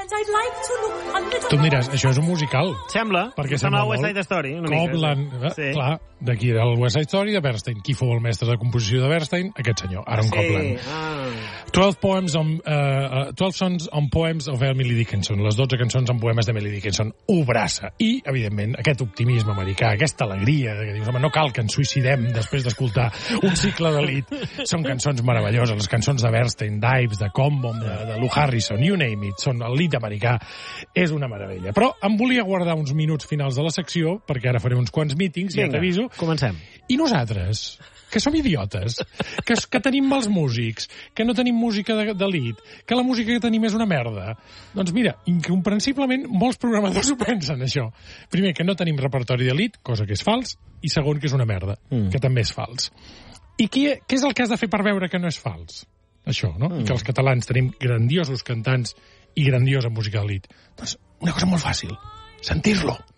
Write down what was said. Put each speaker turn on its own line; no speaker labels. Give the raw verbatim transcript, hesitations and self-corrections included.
Tu em diràs, això és un musical.
Sembla.
Perquè
sembla
sembla
West
molt
Side Story. Una
Copland,
mica.
sí.
Sí.
Clar, d'aquí del West Side Story de Bernstein. Qui fou el mestre de composició de Bernstein? Aquest senyor, Aaron
Sí.
Copland.
Ah.
twelve poems on, uh, twelve songs on poems of Emily Dickinson. Les dotze cançons en poemes d'Emily Dickinson. Obraça. I, evidentment, aquest optimisme americà, aquesta alegria, que dius, home, no cal que ens suïcidem després d'escoltar un cicle d'elit. Són cançons meravelloses. Les cançons de Bernstein, d'Ives, de Combom, de, de Lou Harrison, you name it. Són el lead americà. És una meravella. Però em volia guardar uns minuts finals de la secció, perquè ara faré uns quants mítings, ja t'aviso.
Comencem. I
I nosaltres, que som idiotes, que, que tenim mals músics, que no tenim música d'elit, que la música que tenim és una merda. Doncs mira, incomprensiblement, molts programadors ho pensen, això. Primer, que no tenim repertori d'elit, cosa que és fals, i segon, que és una merda, mm. que també és fals. I què, què és el que has de fer per veure que no és fals? Això, no? Mm. I que els catalans tenim grandiosos cantants i grandiosa música d'elit. Doncs una cosa molt fàcil, sentir-lo.